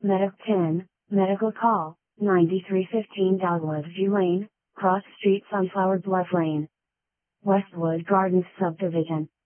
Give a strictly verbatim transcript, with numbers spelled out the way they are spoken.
Medic ten, Medical Call, ninety-three fifteen Dogwood View Lane, Cross Street Sunflower Bluff Lane. Westwood Gardens Subdivision.